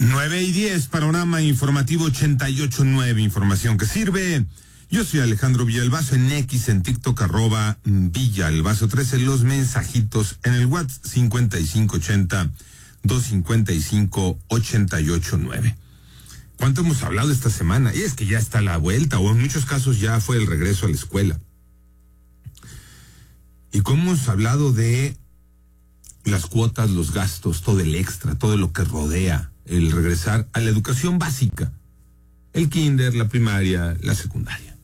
9:10, panorama informativo 88.9, información que sirve. Yo soy Alejandro Villalbazo, en X, en TikTok, @Villalbazo13, los mensajitos en el WhatsApp 5580-255-889. ¿Cuánto hemos hablado esta semana? Y es que ya está la vuelta, o en muchos casos ya fue el regreso a la escuela. Y cómo hemos hablado de las cuotas, los gastos, todo el extra, todo lo que rodea el regresar a la educación básica, el kinder, la primaria, la secundaria.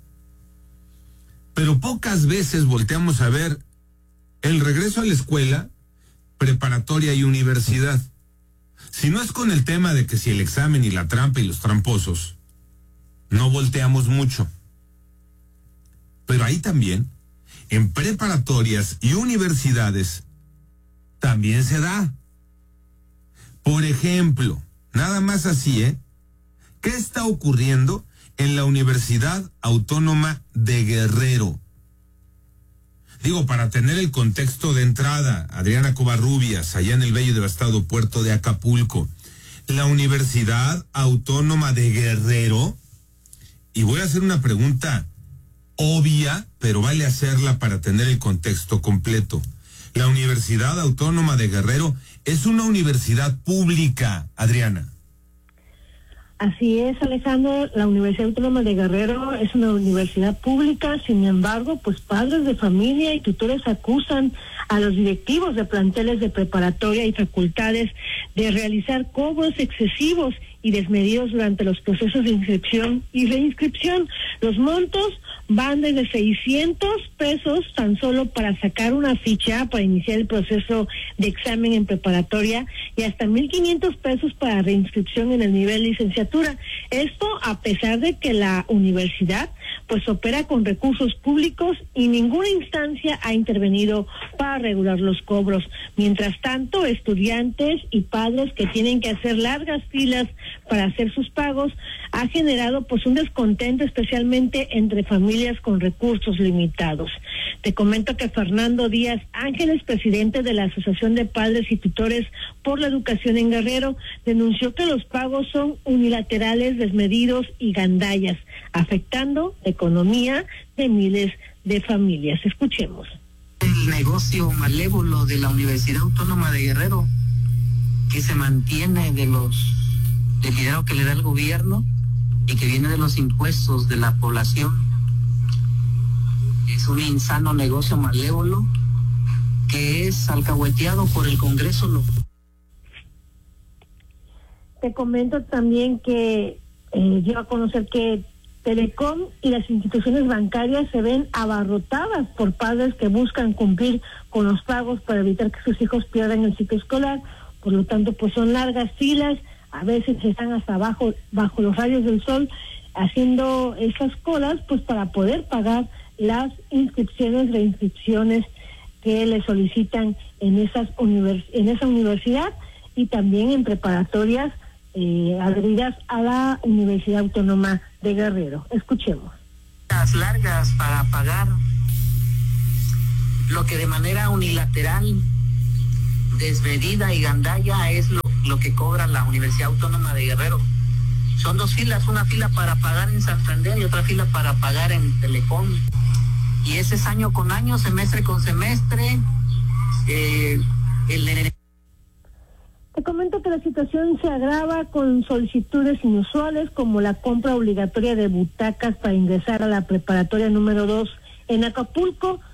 Pero pocas veces volteamos a ver el regreso a la escuela, preparatoria y universidad. Si no es con el tema de que si el examen y la trampa y los tramposos, no volteamos mucho. Pero ahí también, en preparatorias y universidades, también se da. Por ejemplo, nada más así, ¿qué está ocurriendo en la Universidad Autónoma de Guerrero? Digo, para tener el contexto de entrada, Adriana Covarrubias, allá en el bello y devastado puerto de Acapulco, la Universidad Autónoma de Guerrero, y voy a hacer una pregunta obvia, pero vale hacerla para tener el contexto completo. La Universidad Autónoma de Guerrero es una universidad pública, Adriana. Así es, Alejandro, la Universidad Autónoma de Guerrero es una universidad pública. Sin embargo, pues padres de familia y tutores acusan a los directivos de planteles de preparatoria y facultades de realizar cobros excesivos y desmedidos durante los procesos de inscripción y reinscripción. Los montos van desde 600 pesos tan solo para sacar una ficha para iniciar el proceso de examen en preparatoria y hasta 1,500 pesos para reinscripción en el nivel licenciatura. Esto a pesar de que la universidad pues opera con recursos públicos y ninguna instancia ha intervenido para regular los cobros. Mientras tanto, estudiantes y padres que tienen que hacer largas filas para hacer sus pagos ha generado pues un descontento, especialmente entre familias con recursos limitados. Te comento que Fernando Díaz Ángeles, presidente de la Asociación de Padres y Tutores por la Educación en Guerrero, denunció que los pagos son unilaterales, desmedidos y gandallas, afectando la economía de miles de familias. Escuchemos. El negocio malévolo de la Universidad Autónoma de Guerrero, que se mantiene del dinero que le da el gobierno y que viene de los impuestos de la población. Es un insano negocio malévolo que es alcahueteado por el Congreso local. Te comento también que dio a conocer que Telecom y las instituciones bancarias se ven abarrotadas por padres que buscan cumplir con los pagos para evitar que sus hijos pierdan el ciclo escolar. Por lo tanto, pues son largas filas, a veces están hasta bajo los rayos del sol haciendo esas colas pues para poder pagar las inscripciones, reinscripciones que le solicitan en esa universidad y también en preparatorias adheridas a la Universidad Autónoma de Guerrero. Escuchemos. Las largas para pagar lo que de manera unilateral, desmedida y gandalla es lo que cobra la Universidad Autónoma de Guerrero. Son dos filas, una fila para pagar en Santander y otra fila para pagar en Telecom. Y ese es año con año, semestre con semestre. Te comento que la situación se agrava con solicitudes inusuales como la compra obligatoria de butacas para ingresar a la preparatoria número 2 en Acapulco,